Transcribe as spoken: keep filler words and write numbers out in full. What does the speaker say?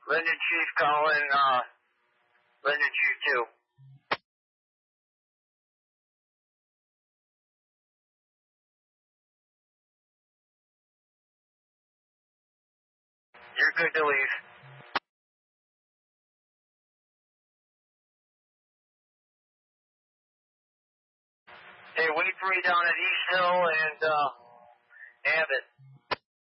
Linden Chief calling, uh, Linden Chief two. You're good to leave. Hey, wait for me down at East Hill and, uh, Abbott.